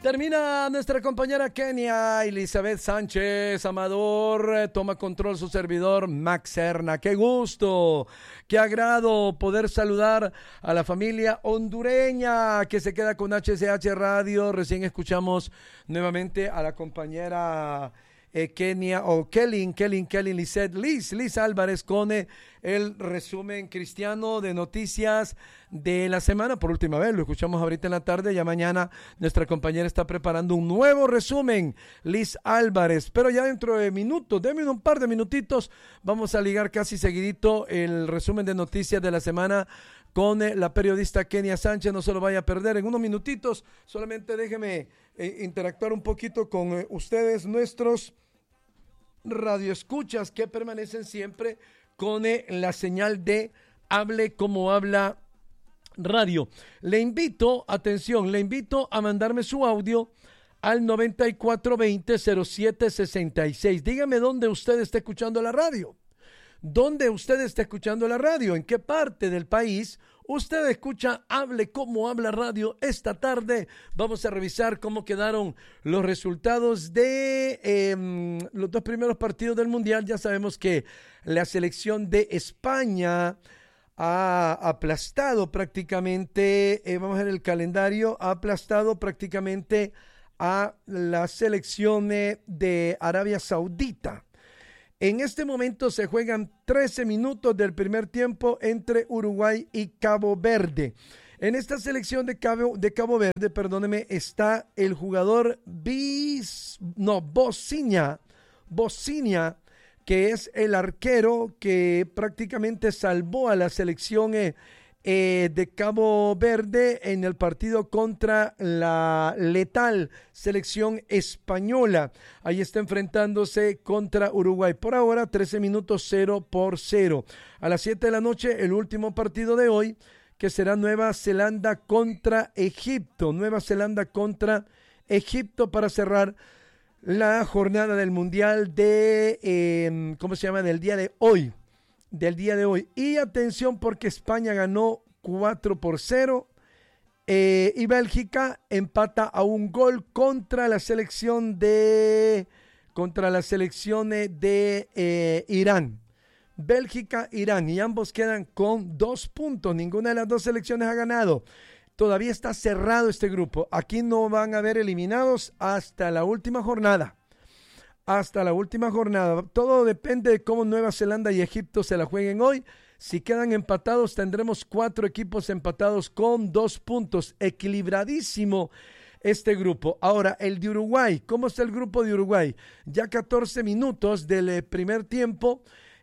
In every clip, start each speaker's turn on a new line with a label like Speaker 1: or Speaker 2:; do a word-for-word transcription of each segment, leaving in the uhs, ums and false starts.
Speaker 1: Termina nuestra compañera Kenia Elizabeth Sánchez Amador, toma control su servidor Max Serna. Qué gusto, qué agrado poder saludar a la familia hondureña que se queda con H C H Radio. Recién escuchamos nuevamente a la compañera Eh, Kenia o oh, Kelly, Kelly, Kelly, Lizette, Liz, Liz Álvarez con eh, el resumen cristiano de noticias de la semana. Por última vez, lo escuchamos ahorita en la tarde, ya mañana nuestra compañera está preparando un nuevo resumen, Liz Álvarez, pero ya dentro de minutos, denme un par de minutitos, vamos a ligar casi seguidito el resumen de noticias de la semana con eh, la periodista Kenia Sánchez. No se lo vaya a perder en unos minutitos, solamente déjeme eh, interactuar un poquito con eh, ustedes, nuestros radioescuchas que permanecen siempre con eh, la señal de Hable Como Habla Radio. Le invito, atención, le invito a mandarme su audio al noventa y cuatro veinte cero siete sesenta y seis. Dígame dónde usted está escuchando la radio. ¿Dónde usted está escuchando la radio? ¿En qué parte del país usted escucha Hable Como Habla Radio? Esta tarde vamos a revisar cómo quedaron los resultados de eh, los dos primeros partidos del Mundial. Ya sabemos que la selección de España ha aplastado prácticamente, eh, vamos a ver el calendario, ha aplastado prácticamente a la selección eh, de Arabia Saudita. En este momento se juegan trece minutos del primer tiempo entre Uruguay y Cabo Verde. En esta selección de Cabo, de Cabo Verde, perdóneme, está el jugador Bis, no, Bociña, Bociña, que es el arquero que prácticamente salvó a la selección eh, eh, de Cabo Verde en el partido contra la letal selección española. Ahí está enfrentándose contra Uruguay. Por ahora, trece minutos, cero por cero. A las siete de la noche, el último partido de hoy, que será Nueva Zelanda contra Egipto. Nueva Zelanda contra Egipto para cerrar la jornada del Mundial de, eh, ¿cómo se llama? Del día de hoy. Del día de hoy. Y atención porque España ganó cuatro por cero eh, y Bélgica empata a un gol contra la selección de contra la selección de eh, Irán. Bélgica, Irán, y ambos quedan con dos puntos. Ninguna de las dos selecciones ha ganado. Todavía está cerrado este grupo. Aquí no van a haber eliminados hasta la última jornada. Hasta la última jornada. Todo depende de cómo Nueva Zelanda y Egipto se la jueguen hoy. Si quedan empatados, tendremos cuatro equipos empatados con dos puntos. Equilibradísimo este grupo. Ahora, el de Uruguay. ¿Cómo está el grupo de Uruguay? Ya catorce minutos del eh, primer tiempo.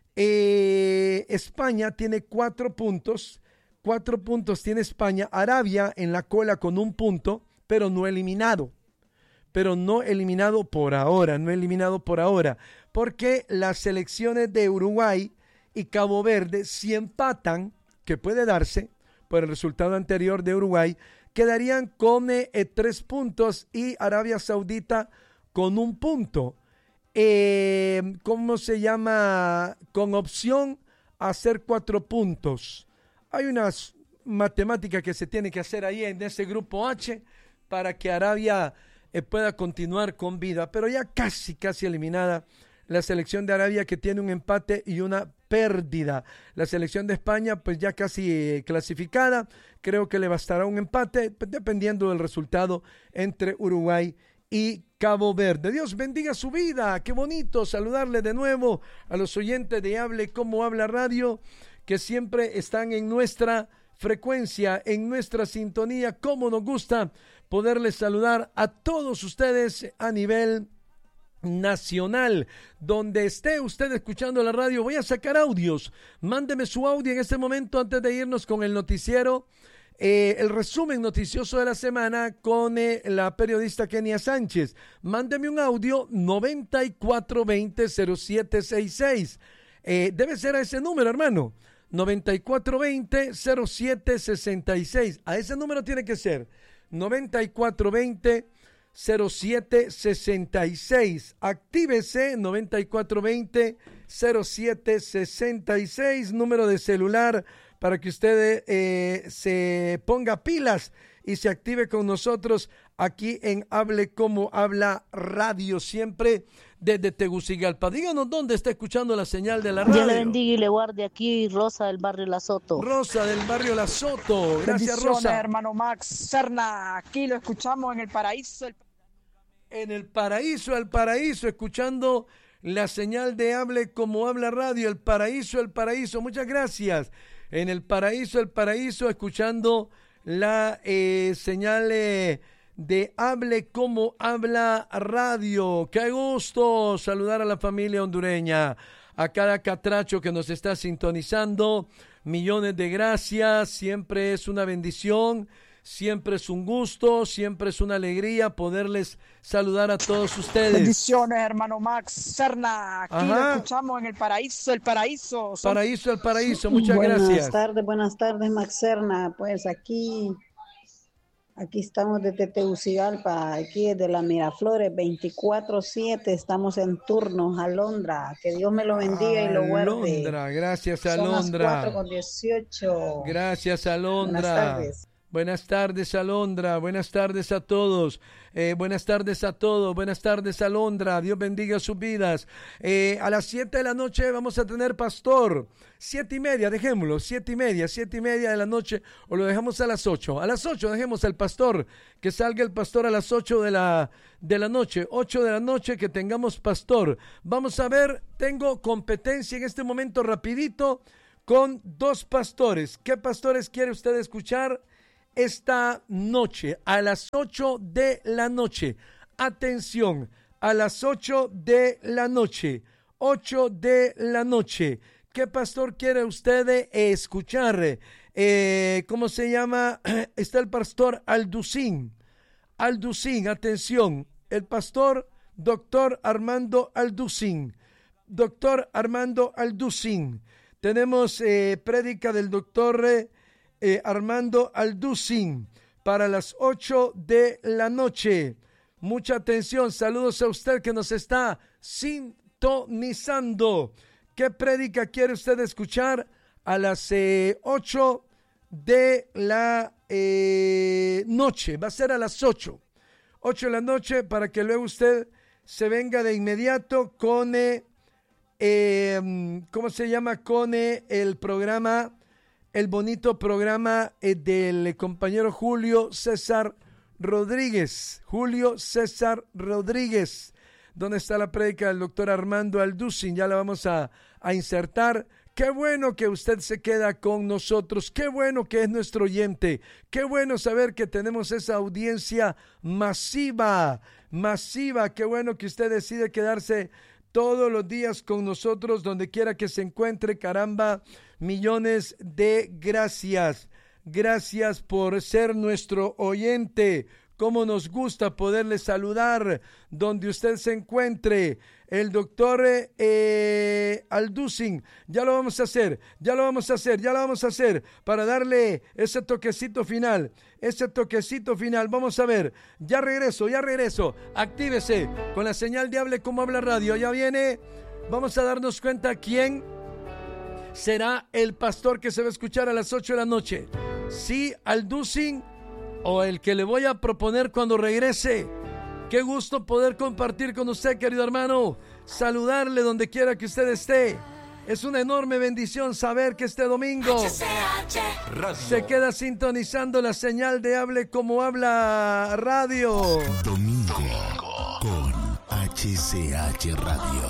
Speaker 1: Eh, España tiene cuatro puntos. Cuatro puntos tiene España. Arabia en la cola con un punto, pero no eliminado. pero no eliminado por ahora, no eliminado por ahora, porque las selecciones de Uruguay y Cabo Verde, si empatan, que puede darse por el resultado anterior de Uruguay, quedarían con eh, tres puntos y Arabia Saudita con un punto. Eh, ¿Cómo se llama? Con opción a hacer cuatro puntos. Hay unas matemáticas que se tiene que hacer ahí en ese grupo H para que Arabia eh, pueda continuar con vida, pero ya casi, casi eliminada la selección de Arabia, que tiene un empate y una pérdida. La selección de España pues ya casi eh, clasificada, creo que le bastará un empate pues, dependiendo del resultado entre Uruguay y Cabo Verde. Dios bendiga su vida, qué bonito saludarle de nuevo a los oyentes de Hable Como Habla Radio, que siempre están en nuestra frecuencia, en nuestra sintonía. Cómo nos gusta poderles saludar a todos ustedes a nivel nacional. Donde esté usted escuchando la radio, voy a sacar audios. Mándeme su audio en este momento antes de irnos con el noticiero. Eh, el resumen noticioso de la semana con eh, la periodista Kenia Sánchez. Mándeme un audio noventa y cuatro veinte cero siete sesenta y seis. Eh, debe ser a ese número, hermano. noventa y cuatro veinte cero siete sesenta y seis. A ese número tiene que ser noventa y cuatro veinte cero siete sesenta y seis. Actívese noventa y cuatro veinte cero siete sesenta y seis, número de celular para que usted eh, se ponga pilas y se active con nosotros aquí en Hable Como Habla Radio, siempre desde Tegucigalpa. Díganos dónde está escuchando la señal de la radio.
Speaker 2: Dios le bendiga y le guarde aquí, Rosa del barrio La Soto.
Speaker 1: Rosa del barrio La Soto. Gracias, Rosa.
Speaker 3: Hermano Max Serna, aquí lo escuchamos en el paraíso. El...
Speaker 1: En el paraíso, el paraíso, escuchando la señal de Hable Como Habla Radio, el paraíso, el paraíso. Muchas gracias. En el paraíso, el paraíso, escuchando la eh, señal eh, de Hable Como Habla Radio. Qué gusto saludar a la familia hondureña, a cada catracho que nos está sintonizando. Millones de gracias, siempre es una bendición. Siempre es un gusto, siempre es una alegría poderles saludar a todos ustedes.
Speaker 3: Bendiciones, hermano Max Serna. Aquí
Speaker 1: Ajá.
Speaker 3: lo escuchamos en el paraíso, el paraíso. Son...
Speaker 1: Paraíso, el paraíso. Muchas
Speaker 4: buenas
Speaker 1: gracias.
Speaker 4: Buenas tardes, buenas tardes, Max Serna. Pues aquí, aquí estamos desde Tegucigalpa, aquí desde la Miraflores, veinticuatro siete. Estamos en turno, Alondra. Que Dios me lo bendiga y lo guarde.
Speaker 1: Alondra, gracias,
Speaker 4: Son
Speaker 1: Alondra.
Speaker 4: las cuatro con dieciocho.
Speaker 1: Gracias, Alondra.
Speaker 4: Buenas tardes.
Speaker 1: Buenas tardes, Alondra. Buenas tardes a todos. Eh, buenas tardes a todos. Buenas tardes, Alondra. Dios bendiga sus vidas. Eh, a las siete de la noche vamos a tener pastor. Siete y media, dejémoslo. Siete y media, siete y media de la noche. O lo dejamos a las ocho. A las ocho dejemos al pastor. Que salga el pastor a las ocho de la, de la noche. Ocho de la noche que tengamos pastor. Vamos a ver, tengo competencia en este momento rapidito con dos pastores. ¿Qué pastores quiere usted escuchar esta noche, a las ocho de la noche? Atención, a las ocho de la noche, ocho de la noche. ¿Qué pastor quiere usted escuchar? Eh, ¿Cómo se llama? Está el pastor Alducín. Alducín, atención, el pastor doctor Armando Alducín. Doctor Armando Alducín. Tenemos eh, prédica del doctor eh, Eh, Armando Alducín para las ocho de la noche. Mucha atención, saludos a usted que nos está sintonizando. ¿Qué prédica quiere usted escuchar? A las eh, ocho de la eh, noche, va a ser a las ocho. ocho de la noche para que luego usted se venga de inmediato con, eh, eh, ¿cómo se llama? Con eh, el programa... el bonito programa eh, del compañero Julio César Rodríguez. Julio César Rodríguez. ¿Dónde está la prédica del doctor Armando Alducín? Ya la vamos a, a insertar. Qué bueno que usted se queda con nosotros. Qué bueno que es nuestro oyente. Qué bueno saber que tenemos esa audiencia masiva. Masiva. Qué bueno que usted decide quedarse todos los días con nosotros, donde quiera que se encuentre. Caramba, millones de gracias. Gracias por ser nuestro oyente. Cómo nos gusta poderle saludar donde usted se encuentre. El doctor eh, Alducín, ya lo vamos a hacer, ya lo vamos a hacer, ya lo vamos a hacer para darle ese toquecito final, ese toquecito final. Vamos a ver, ya regreso, ya regreso. Actívese con la señal de Hable Como Habla Radio. Ya viene, vamos a darnos cuenta quién será el pastor que se va a escuchar a las ocho de la noche. Sí, Alducín o el que le voy a proponer cuando regrese. Qué gusto poder compartir con usted, querido hermano. Saludarle donde quiera que usted esté. Es una enorme bendición saber que este domingo se queda sintonizando la señal de Hable Como Habla Radio.
Speaker 5: Domingo con H C H Radio.